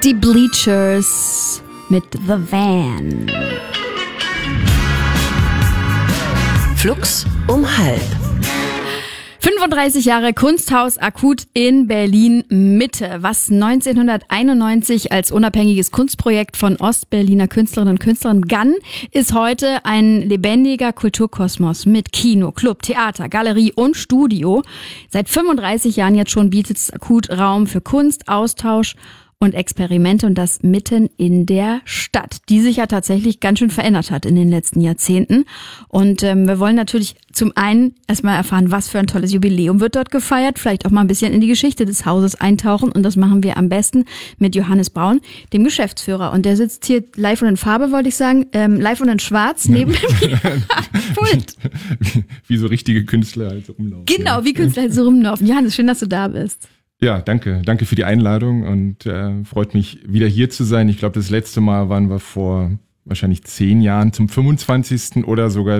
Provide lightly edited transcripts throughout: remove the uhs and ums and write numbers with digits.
Die Bleachers mit The Van. Flux um halb. 35 Jahre Kunsthaus Akut in Berlin-Mitte, was 1991 als unabhängiges Kunstprojekt von Ostberliner Künstlerinnen und Künstlern begann, ist heute ein lebendiger Kulturkosmos mit Kino, Club, Theater, Galerie und Studio. Seit 35 Jahren jetzt schon bietet es Akut Raum für Kunst, Austausch und Experimente, und das mitten in der Stadt, die sich ja tatsächlich ganz schön verändert hat in den letzten Jahrzehnten. Und wir wollen natürlich zum einen erstmal erfahren, was für ein tolles Jubiläum wird dort gefeiert, vielleicht auch mal ein bisschen in die Geschichte des Hauses eintauchen, und das machen wir am besten mit Johannes Braun, dem Geschäftsführer. Und der sitzt hier live und in Farbe, wollte ich sagen, live und in Schwarz neben mir. Pult. Wie so richtige Künstler halt so rumlaufen. Genau, wie Künstler halt so rumlaufen. Johannes, schön, dass du da bist. Ja, danke. Danke für die Einladung und freut mich, wieder hier zu sein. Ich glaube, das letzte Mal waren wir vor wahrscheinlich 10 Jahren zum 25. oder sogar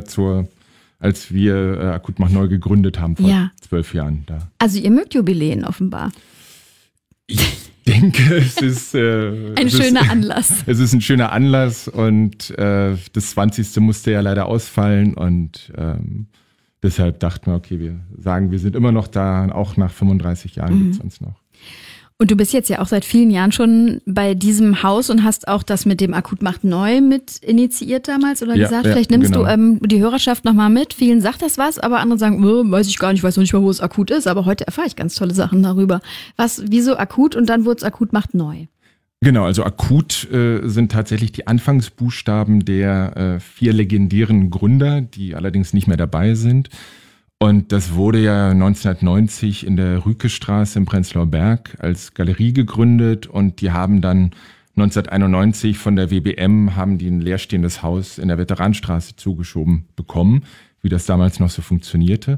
als wir Akut macht neu gegründet haben, vor 12 Jahren da. Also ihr mögt Jubiläen offenbar. Ich denke, es ist ein schöner Anlass. Es ist ein schöner Anlass, und das 20. musste ja leider ausfallen, und deshalb dachten wir, okay, wir sagen, wir sind immer noch da, auch nach 35 Jahren gibt es uns noch. Und du bist jetzt ja auch seit vielen Jahren schon bei diesem Haus und hast auch das mit dem Akut macht neu mit initiiert damals oder gesagt, vielleicht nimmst du die Hörerschaft nochmal mit. Vielen sagt das was, aber andere sagen, weiß ich gar nicht, weiß noch nicht mal, wo es Akut ist. Aber heute erfahre ich ganz tolle Sachen darüber. Wieso Akut, und dann wurde es Akut macht neu? Genau, also Akut sind tatsächlich die Anfangsbuchstaben der 4 legendären Gründer, die allerdings nicht mehr dabei sind. Und das wurde ja 1990 in der Rükestraße im Prenzlauer Berg als Galerie gegründet, und die haben dann 1991 von der WBM haben die ein leerstehendes Haus in der Veteranstraße zugeschoben bekommen, wie das damals noch so funktionierte.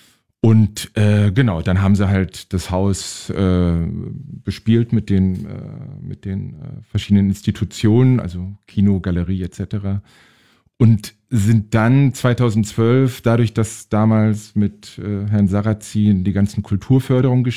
Und genau, dann haben sie halt das Haus bespielt mit den verschiedenen Institutionen, also Kino, Galerie etc. Und sind dann 2012, dadurch, dass damals mit Herrn Sarrazin die ganzen Kulturförderung